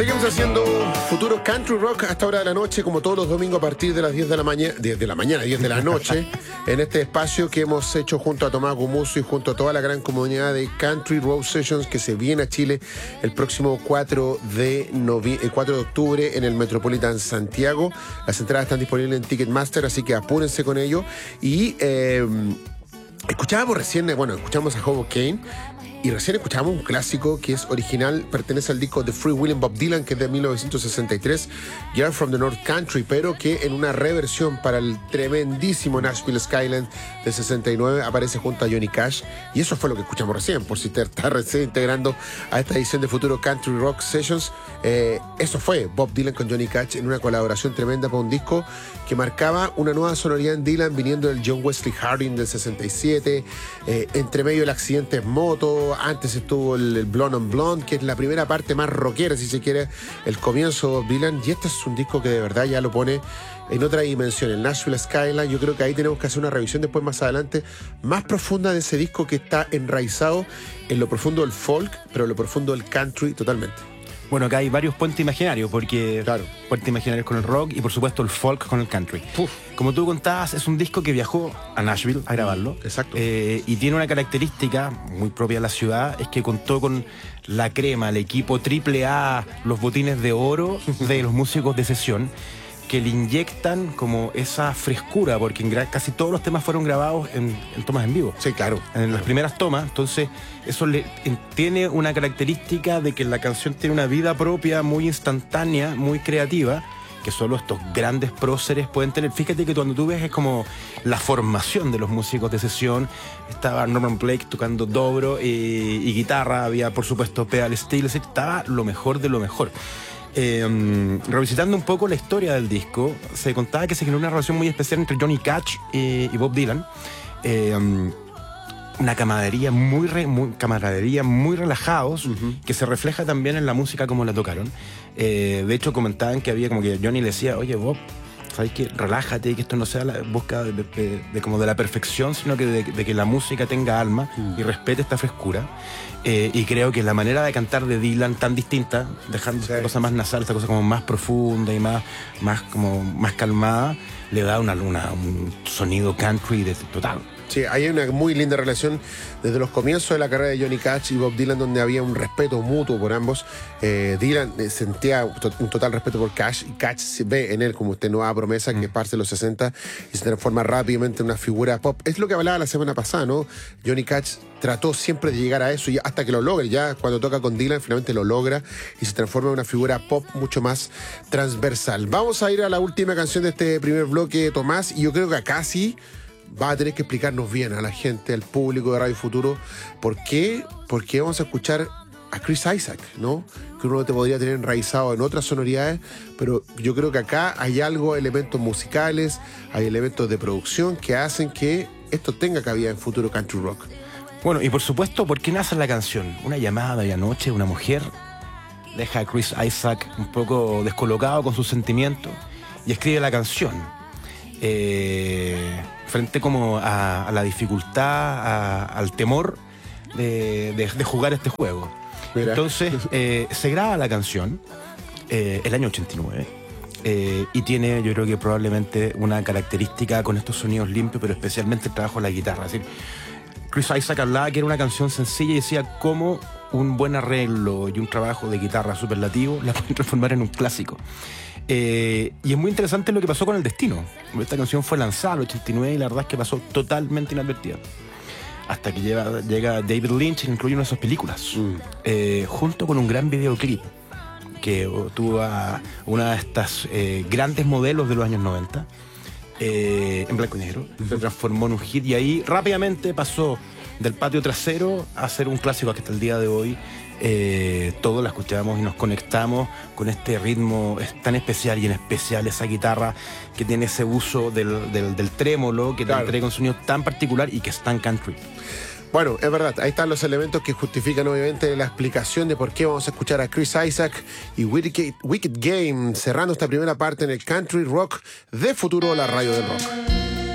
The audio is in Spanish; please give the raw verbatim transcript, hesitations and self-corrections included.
Seguimos haciendo Futuro Country Rock hasta hora de la noche, como todos los domingos a partir de las diez de la mañana, diez de la mañana, diez de la noche, en este espacio que hemos hecho junto a Tomás Gumuso y junto a toda la gran comunidad de Country Road Sessions que se viene a Chile el próximo cuatro de octubre en el Metropolitan Santiago. Las entradas están disponibles en Ticketmaster, así que apúrense con ello. Y eh, escuchábamos recién, bueno, escuchamos a Hobo Kane. Y recién escuchamos un clásico que es original, pertenece al disco de Free Will Bob Dylan, que es de mil novecientos sesenta y tres, Girl from the North Country, pero que en una reversión para el tremendísimo Nashville Skyline de sesenta y nueve aparece junto a Johnny Cash. Y eso fue lo que escuchamos recién, por si te estás recién integrando a esta edición de Futuro Country Rock Sessions. Eh, eso fue Bob Dylan con Johnny Cash en una colaboración tremenda para un disco que marcaba una nueva sonoridad en Dylan, viniendo del John Wesley Harding del sesenta y siete, eh, entre medio el accidente en moto. Antes estuvo el, el Blonde on Blonde, que es la primera parte más rockera, si se quiere, el comienzo de Bob Dylan. Y este es un disco que de verdad ya lo pone en otra dimensión, el Nashville Skyline. Yo creo que ahí tenemos que hacer una revisión después, más adelante, más profunda de ese disco que está enraizado en lo profundo del folk, pero en lo profundo del country totalmente. Bueno, acá hay varios puentes imaginarios, porque claro. Puentes imaginarios con el rock y por supuesto el folk con el country. Uf. Como tú contabas, es un disco que viajó a Nashville a grabarlo. Exacto. Eh, y tiene una característica muy propia de la ciudad, es que contó con la crema, el equipo triple A, los botines de oro de los músicos de sesión, que le inyectan como esa frescura, porque en casi todos los temas fueron grabados en, en tomas en vivo. Sí, claro. En claro. las primeras tomas, entonces eso le, en, tiene una característica de que la canción tiene una vida propia, muy instantánea, muy creativa, que solo estos grandes próceres pueden tener. Fíjate que cuando tú ves es como la formación de los músicos de sesión. Estaba Norman Blake tocando dobro y, y guitarra, había por supuesto pedal steel, estaba lo mejor de lo mejor. Eh, revisitando un poco la historia del disco, se contaba que se generó una relación muy especial entre Johnny Cash y, y Bob Dylan. Eh, una camaradería muy, re, muy, camaradería muy relajados, uh-huh. que se refleja también en la música como la tocaron. Eh, de hecho, comentaban que había como que Johnny le decía, oye Bob, ¿sabes qué? Relájate, que esto no sea la búsqueda de, de, de, como de la perfección, sino que de, de que la música tenga alma uh-huh. y respete esta frescura. Eh, y creo que la manera de cantar de Dylan tan distinta, dejando sí. esta cosa más nasal, esta cosa como más profunda y más, más, como más calmada, le da una, una, un sonido country de, total. Sí, hay una muy linda relación desde los comienzos de la carrera de Johnny Cash y Bob Dylan, donde había un respeto mutuo por ambos. Eh, Dylan eh, sentía un total respeto por Cash, y Cash se ve en él como esta nueva promesa mm. que parte de los sesenta y se transforma rápidamente en una figura pop. Es lo que hablaba la semana pasada, ¿no? Johnny Cash trató siempre de llegar a eso y hasta que lo logre. Ya cuando toca con Dylan finalmente lo logra y se transforma en una figura pop mucho más transversal. Vamos a ir a la última canción de este primer bloque, Tomás, y yo creo que acá sí va a tener que explicarnos bien a la gente, al público de Radio Futuro, por qué, por qué vamos a escuchar a Chris Isaak, ¿no? Que uno te podría tener enraizado en otras sonoridades, pero yo creo que acá hay algo, elementos musicales, hay elementos de producción que hacen que esto tenga cabida en Futuro Country Rock. Bueno, y por supuesto, ¿por qué nace la canción? Una llamada de anoche, una mujer deja a Chris Isaak un poco descolocado con sus sentimientos y escribe la canción. Eh... frente como a, a la dificultad, a, al temor de, de, de jugar este juego. Mira. Entonces, eh, se graba la canción eh, el año ochenta y nueve eh, y tiene, yo creo que probablemente una característica con estos sonidos limpios, pero especialmente el trabajo de la guitarra. Es decir, Chris Isaak hablaba que era una canción sencilla y decía cómo un buen arreglo y un trabajo de guitarra superlativo la pueden transformar en un clásico. Eh, y es muy interesante lo que pasó con El Destino. Esta canción fue lanzada en el ochenta y nueve y la verdad es que pasó totalmente inadvertida. Hasta que llega, llega David Lynch y incluye una de sus películas, mm. eh, junto con un gran videoclip que tuvo a una de estas eh, grandes modelos de los años noventa, eh, en blanco y negro. Mm-hmm. Se transformó en un hit y ahí rápidamente pasó del patio trasero a ser un clásico que hasta el día de hoy eh, todos la escuchamos y nos conectamos con este ritmo tan especial, y en especial esa guitarra que tiene ese uso del, del, del trémolo, que claro, te entrega un sonido tan particular y que es tan country. Bueno, es verdad, ahí están los elementos que justifican obviamente la explicación de por qué vamos a escuchar a Chris Isaak y Wicked, Wicked Game, cerrando esta primera parte en el Country Rock de Futuro, la radio del rock.